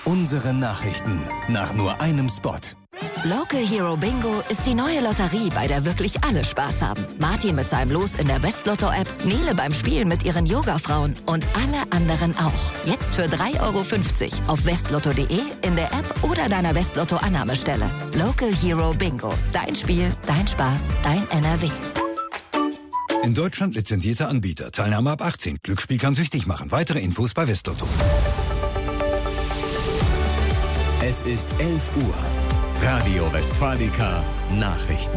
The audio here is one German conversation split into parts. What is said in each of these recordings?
Unsere Nachrichten nach nur einem Spot. Local Hero Bingo ist die neue Lotterie, bei der wirklich alle Spaß haben. Martin mit seinem Los in der Westlotto-App, Nele beim Spielen mit ihren Yoga-Frauen und alle anderen auch. Jetzt für 3,50 € auf westlotto.de, in der App oder deiner Westlotto-Annahmestelle. Local Hero Bingo. Dein Spiel, dein Spaß, dein NRW. In Deutschland lizenzierter Anbieter. Teilnahme ab 18. Glücksspiel kann süchtig machen. Weitere Infos bei Westlotto. Es ist 11 Uhr. Radio Westfalica Nachrichten.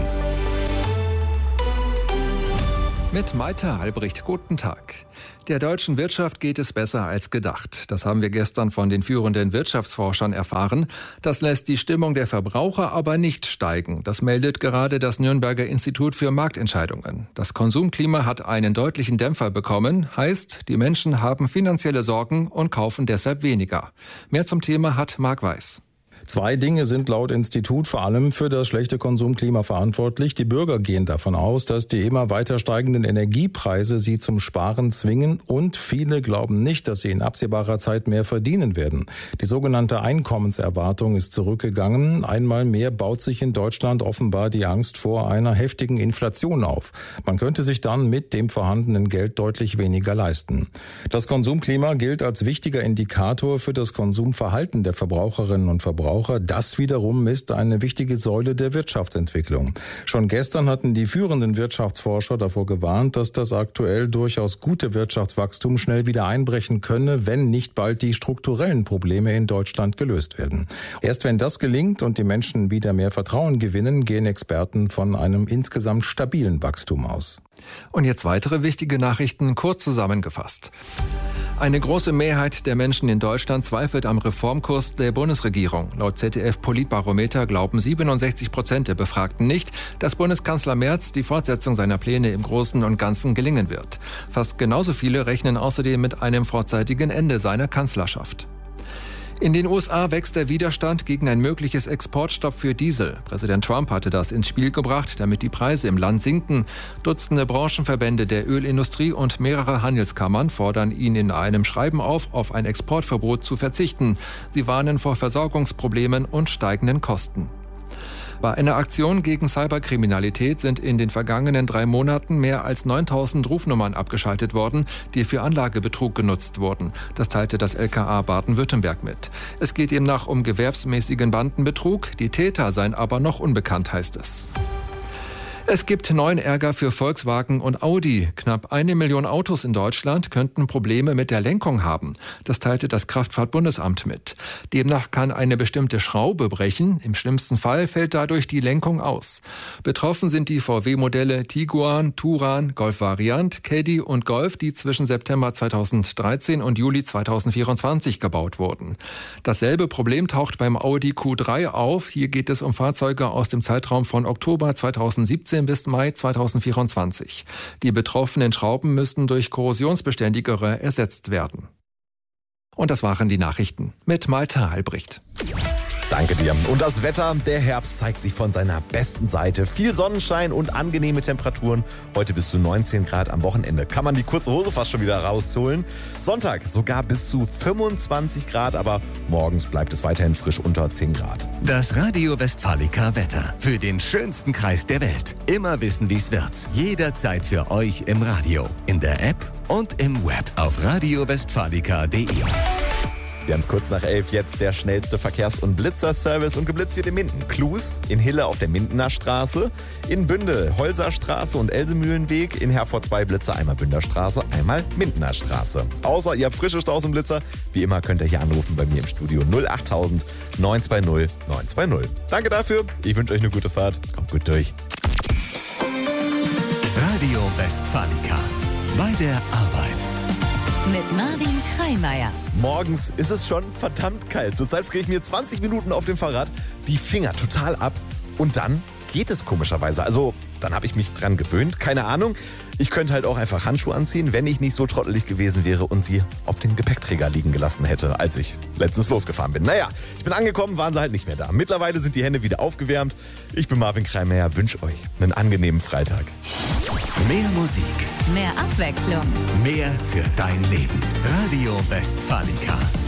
Mit Maita Albrecht, guten Tag. Der deutschen Wirtschaft geht es besser als gedacht. Das haben wir gestern von den führenden Wirtschaftsforschern erfahren. Das lässt die Stimmung der Verbraucher aber nicht steigen. Das meldet gerade das Nürnberger Institut für Marktentscheidungen. Das Konsumklima hat einen deutlichen Dämpfer bekommen. Heißt, die Menschen haben finanzielle Sorgen und kaufen deshalb weniger. Mehr zum Thema hat Marc Weiß. Zwei Dinge sind laut Institut vor allem für das schlechte Konsumklima verantwortlich. Die Bürger gehen davon aus, dass die immer weiter steigenden Energiepreise sie zum Sparen zwingen, und viele glauben nicht, dass sie in absehbarer Zeit mehr verdienen werden. Die sogenannte Einkommenserwartung ist zurückgegangen. Einmal mehr baut sich in Deutschland offenbar die Angst vor einer heftigen Inflation auf. Man könnte sich dann mit dem vorhandenen Geld deutlich weniger leisten. Das Konsumklima gilt als wichtiger Indikator für das Konsumverhalten der Verbraucherinnen und Verbraucher. Das wiederum ist eine wichtige Säule der Wirtschaftsentwicklung. Schon gestern hatten die führenden Wirtschaftsforscher davor gewarnt, dass das aktuell durchaus gute Wirtschaftswachstum schnell wieder einbrechen könne, wenn nicht bald die strukturellen Probleme in Deutschland gelöst werden. Erst wenn das gelingt und die Menschen wieder mehr Vertrauen gewinnen, gehen Experten von einem insgesamt stabilen Wachstum aus. Und jetzt weitere wichtige Nachrichten, kurz zusammengefasst. Eine große Mehrheit der Menschen in Deutschland zweifelt am Reformkurs der Bundesregierung. Laut ZDF-Politbarometer glauben 67% der Befragten nicht, dass Bundeskanzler Merz die Fortsetzung seiner Pläne im Großen und Ganzen gelingen wird. Fast genauso viele rechnen außerdem mit einem vorzeitigen Ende seiner Kanzlerschaft. In den USA wächst der Widerstand gegen ein mögliches Exportstopp für Diesel. Präsident Trump hatte das ins Spiel gebracht, damit die Preise im Land sinken. Dutzende Branchenverbände der Ölindustrie und mehrere Handelskammern fordern ihn in einem Schreiben auf ein Exportverbot zu verzichten. Sie warnen vor Versorgungsproblemen und steigenden Kosten. Bei einer Aktion gegen Cyberkriminalität sind in den vergangenen 3 Monaten mehr als 9.000 Rufnummern abgeschaltet worden, die für Anlagebetrug genutzt wurden. Das teilte das LKA Baden-Württemberg mit. Es geht demnach um gewerbsmäßigen Bandenbetrug. Die Täter seien aber noch unbekannt, heißt es. Es gibt neuen Ärger für Volkswagen und Audi. Knapp 1 Million Autos in Deutschland könnten Probleme mit der Lenkung haben. Das teilte das Kraftfahrtbundesamt mit. Demnach kann eine bestimmte Schraube brechen. Im schlimmsten Fall fällt dadurch die Lenkung aus. Betroffen sind die VW-Modelle Tiguan, Touran, Golf Variant, Caddy und Golf, die zwischen September 2013 und Juli 2024 gebaut wurden. Dasselbe Problem taucht beim Audi Q3 auf. Hier geht es um Fahrzeuge aus dem Zeitraum von Oktober 2017 bis Mai 2024. Die betroffenen Schrauben müssten durch korrosionsbeständigere ersetzt werden. Und das waren die Nachrichten mit Maita Albrecht. Danke dir. Und das Wetter, der Herbst zeigt sich von seiner besten Seite. Viel Sonnenschein und angenehme Temperaturen. Heute bis zu 19 Grad, am Wochenende kann man die kurze Hose fast schon wieder rausholen. Sonntag sogar bis zu 25 Grad, aber morgens bleibt es weiterhin frisch unter 10 Grad. Das Radio Westfalica Wetter. Für den schönsten Kreis der Welt. Immer wissen, wie es wird. Jederzeit für euch im Radio, in der App und im Web auf radiowestfalica.de. Wir haben es kurz nach 11, jetzt der schnellste Verkehrs- und Blitzerservice, und geblitzt wird in Minden. Klus, in Hille auf der Mindener Straße, in Bünde Holser Straße und Elsemühlenweg, in Herford 2 Blitzer, einmal Bünder Straße, einmal Mindener Straße. Außer ihr habt frische Staus und Blitzer, wie immer könnt ihr hier anrufen bei mir im Studio 08000 920 920. Danke dafür, ich wünsche euch eine gute Fahrt, kommt gut durch. Radio Westfalica. Bei der Arbeit. Mit Marvin Kreimeier. Morgens ist es schon verdammt kalt. Zurzeit friere ich mir 20 Minuten auf dem Fahrrad die Finger total ab. Und dann geht es komischerweise. Also, dann habe ich mich dran gewöhnt. Keine Ahnung. Ich könnte halt auch einfach Handschuhe anziehen, wenn ich nicht so trottelig gewesen wäre und sie auf dem Gepäckträger liegen gelassen hätte, als ich letztens losgefahren bin. Naja, ich bin angekommen, waren sie halt nicht mehr da. Mittlerweile sind die Hände wieder aufgewärmt. Ich bin Marvin Kreimeier, wünsche euch einen angenehmen Freitag. Mehr Musik. Mehr Abwechslung. Mehr für dein Leben. Radio Westfalica.